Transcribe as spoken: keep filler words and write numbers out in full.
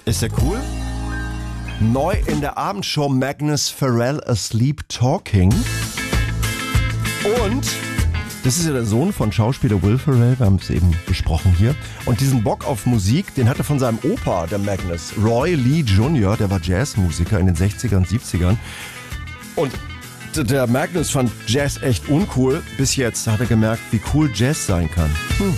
Ist der cool? Neu in der Abendshow Magnus Pharrell Asleep Talking. Und das ist ja der Sohn von Schauspieler Will Ferrell, wir haben es eben besprochen hier. Und diesen Bock auf Musik, den hat er von seinem Opa, der Magnus, Roy Lee Junior, der war Jazzmusiker in den sechzigern, siebzigern. Und der Magnus fand Jazz echt uncool. Bis jetzt hat er gemerkt, wie cool Jazz sein kann. Hm.